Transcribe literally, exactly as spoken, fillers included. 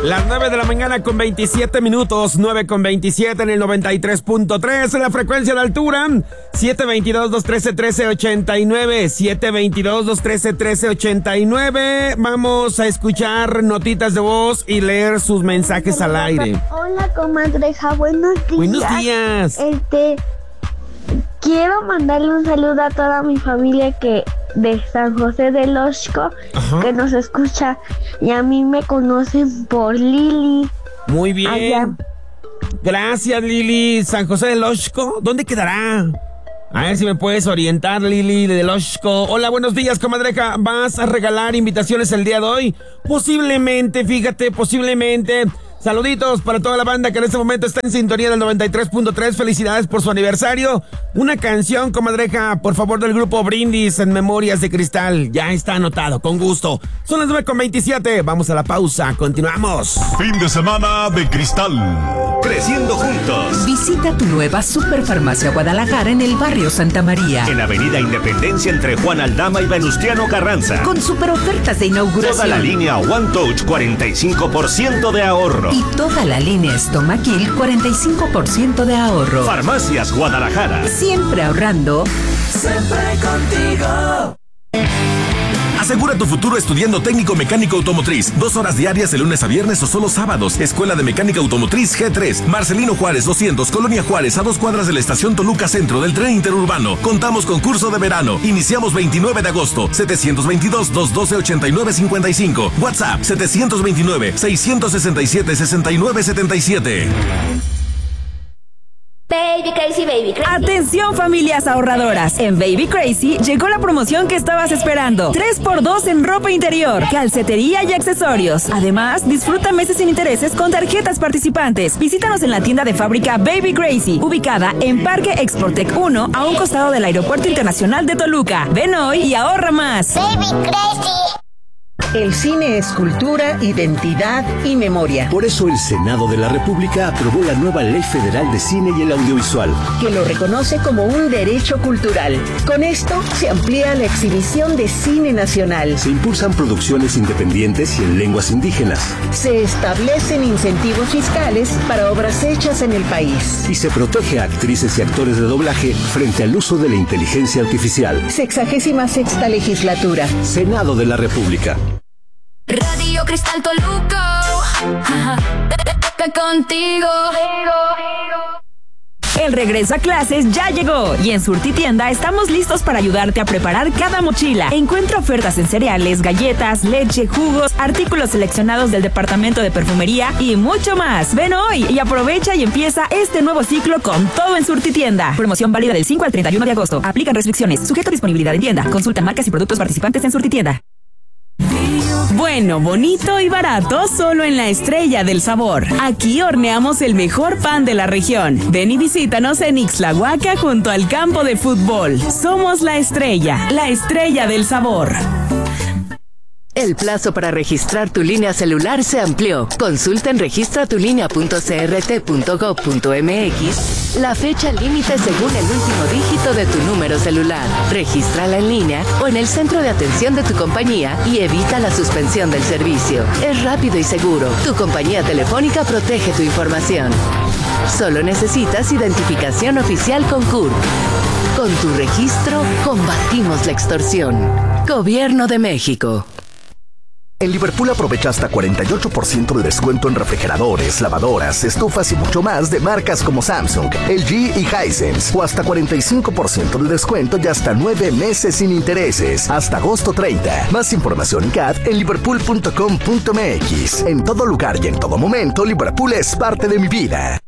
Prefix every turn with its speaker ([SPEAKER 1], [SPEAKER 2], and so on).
[SPEAKER 1] Las nueve de la mañana con veintisiete minutos, nueve con veintisiete en el noventa y tres punto tres, en la frecuencia de altura, siete veintidós, dos trece, trece ochenta y nueve, siete veintidós, dos trece, trece ochenta y nueve. Vamos a escuchar notitas de voz y leer sus mensajes al aire.
[SPEAKER 2] Hola, comadreja, buenos días.
[SPEAKER 1] Buenos días.
[SPEAKER 2] Este, quiero mandarle un saludo a toda mi familia que de San José del Oxco,
[SPEAKER 1] Ajá.
[SPEAKER 2] que nos escucha, y a mí me conocen por Lili.
[SPEAKER 1] Muy bien.
[SPEAKER 2] Allá.
[SPEAKER 1] Gracias, Lili. San José del Oxco, ¿dónde quedará? A ver si me puedes orientar, Lili del Oxco. Hola, buenos días, comadreja. ¿Vas a regalar invitaciones el día de hoy? Posiblemente, fíjate, posiblemente. Saluditos para toda la banda que en este momento está en sintonía del noventa y tres punto tres. Felicidades por su aniversario. Una canción, comadreja, por favor, del grupo Brindis en Memorias de Cristal. Ya está anotado, con gusto. Son las nueve con veintisiete. Vamos a la pausa. Continuamos.
[SPEAKER 3] Fin de semana de Cristal. Creciendo juntos.
[SPEAKER 4] Visita tu nueva Superfarmacia Guadalajara en el barrio Santa María.
[SPEAKER 5] En Avenida Independencia entre Juan Aldama y Venustiano Carranza.
[SPEAKER 4] Con super ofertas de inauguración.
[SPEAKER 5] Toda la línea One Touch, cuarenta y cinco por ciento de ahorro.
[SPEAKER 4] Y toda la línea Stomaquil, cuarenta y cinco por ciento de ahorro.
[SPEAKER 5] Farmacias Guadalajara.
[SPEAKER 4] Siempre ahorrando.
[SPEAKER 6] Siempre contigo.
[SPEAKER 3] Asegura tu futuro estudiando técnico mecánico automotriz. Dos horas diarias de lunes a viernes o solo sábados. Escuela de Mecánica Automotriz G tres. Marcelino Juárez doscientos, Colonia Juárez, a dos cuadras de la estación Toluca Centro del tren interurbano. Contamos con curso de verano. Iniciamos veintinueve de agosto. setecientos veintidós, doscientos doce, ochenta y nueve cincuenta y cinco. WhatsApp setecientos veintinueve, seiscientos sesenta y siete, sesenta y nueve setenta y siete.
[SPEAKER 7] Baby Crazy, Baby Crazy.
[SPEAKER 8] Atención, familias ahorradoras. En Baby Crazy llegó la promoción que estabas esperando. tres por dos en ropa interior, calcetería y accesorios. Además, disfruta meses sin intereses con tarjetas participantes. Visítanos en la tienda de fábrica Baby Crazy, ubicada en Parque Exportec uno, a un costado del Aeropuerto Internacional de Toluca. Ven hoy y ahorra más.
[SPEAKER 7] Baby Crazy.
[SPEAKER 9] El cine es cultura, identidad y memoria.
[SPEAKER 10] Por eso el Senado de la República aprobó la nueva Ley Federal de Cine y el Audiovisual,
[SPEAKER 9] que lo reconoce como un derecho cultural. Con esto se amplía la exhibición de cine nacional.
[SPEAKER 10] Se impulsan producciones independientes y en lenguas indígenas.
[SPEAKER 9] Se establecen incentivos fiscales para obras hechas en el país.
[SPEAKER 10] Y se protege a actrices y actores de doblaje frente al uso de la inteligencia artificial.
[SPEAKER 9] Sexagésima sexta legislatura.
[SPEAKER 10] Senado de la República.
[SPEAKER 7] Radio Cristal Toluca. Contigo.
[SPEAKER 8] El regreso a clases ya llegó y en Surtitienda estamos listos para ayudarte a preparar cada mochila. Encuentra ofertas en cereales, galletas, leche, jugos, artículos seleccionados del departamento de perfumería y mucho más. Ven hoy y aprovecha y empieza este nuevo ciclo con todo en Surtitienda. Promoción válida del cinco al treinta y uno de agosto. Aplican restricciones. Sujeto a disponibilidad en tienda. Consulta marcas y productos participantes en Surtitienda. Bueno, bonito y barato solo en La Estrella del Sabor. Aquí horneamos el mejor pan de la región. Ven y visítanos en Ixtlahuaca junto al campo de fútbol. Somos La Estrella, la Estrella del Sabor.
[SPEAKER 4] El plazo para registrar tu línea celular se amplió. Consulta en registra tu línea punto c r t punto gob punto m x la fecha límite según el último dígito de tu número celular. Regístrala en línea o en el centro de atención de tu compañía y evita la suspensión del servicio. Es rápido y seguro. Tu compañía telefónica protege tu información. Solo necesitas identificación oficial con C U R. Con tu registro, combatimos la extorsión. Gobierno de México.
[SPEAKER 11] En Liverpool aprovecha hasta cuarenta y ocho por ciento de descuento en refrigeradores, lavadoras, estufas y mucho más de marcas como Samsung, L G y Hisense. O hasta cuarenta y cinco por ciento de descuento y hasta nueve meses sin intereses. Hasta agosto treinta. Más información en C A D en liverpool punto com punto m x. En todo lugar y en todo momento, Liverpool es parte de mi vida.